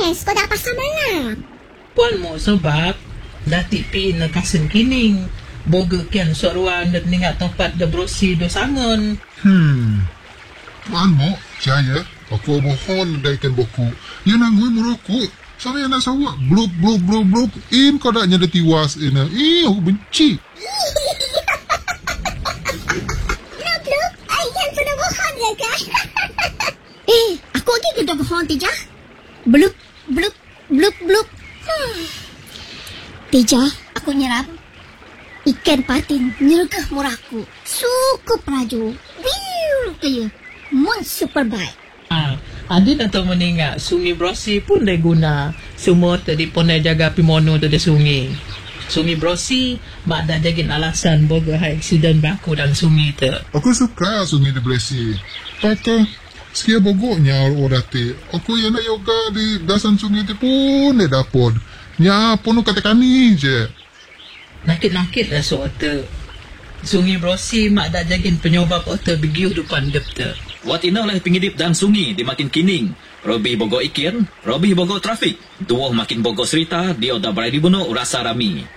Yes, kau dah pasal mana? Puan mo sebab dati pin na kasin kining. Boga kian soruan dan ningat tempat da brosi do sangon. Puan mo, Jaya, aku mohon daikan buku. Yan ang gue merokok. Sama yang nak sawak. Blub, blub, blub, blub. Kau dah nyada tiwas. Aku benci. Blub, ayam sudah bohong ya kan? Aku lagi sudah bohong, Teja. Blub, blub, blub, blub. Teja, aku nyerap. Ikan patin nyergah murahku. Suku peraju. Biu kaya. Mon super baik. Adin atau meninggal sungai Brosi pun dah guna semua tadi pun dah jaga pimono tu dah sungai Brosi mak dah jagin alasan boga hai aksiden berlaku dalam sungai tu. Aku suka sungai di Blesi. Kata sekia bogoknya orang dati. Aku yang nak yoga di dasan sungai tu pun dah dapat. Nya pun kata kami je. Nakit-nakit lah soal sungai Brosi mak dah jagin penyobab otak begiu depan dep tu. Wat ina oleh pengidip dan sungi di makin kining. Robi bogo ikir, Robi bogo trafik. Dua makin bogo serita, dia dah berada di bunuh rasa rami.